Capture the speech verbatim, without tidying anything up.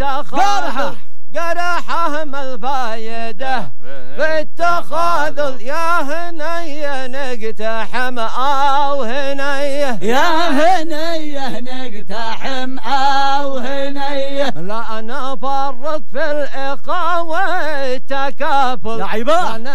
التخاذل قرحه ما الفايده في التخاذل يا هنيه نقتحم او هنيه يا هنيه نقتحم او هنيه لا نفرط في الاخاء والتكافل لعيبه لا